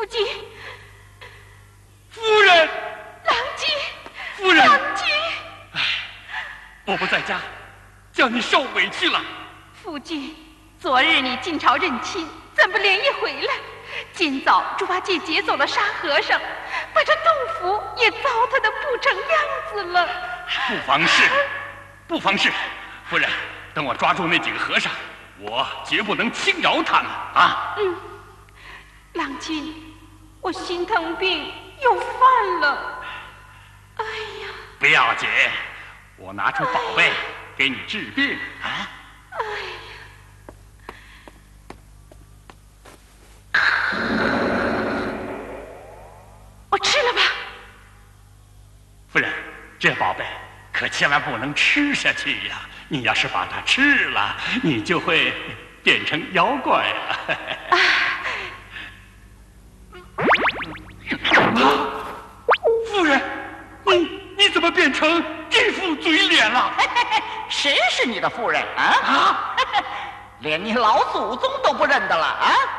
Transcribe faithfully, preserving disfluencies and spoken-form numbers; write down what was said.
夫君， 夫人， 郎君， 夫人， 郎君， 哎，我不在家，叫你受委屈了。 夫君，昨日你进朝认亲，怎不连夜回来？今早猪八戒劫走了沙和尚，把这洞府也糟蹋得不成样子了。 不妨事，不妨事。夫人，等我抓住那几个和尚，我绝不能轻饶他们啊！ 嗯，郎君，我心疼病又犯了。哎呀， 不要紧，我拿出宝贝给你治病啊！ 哎呀。我吃了吧， 夫人，这宝贝可千万不能吃下去呀！你要是把它吃了，你就会变成妖怪了。啊！夫人，你你怎么变成这副嘴脸了？ 谁是你的夫人啊？啊！连你老祖宗都不认得了啊！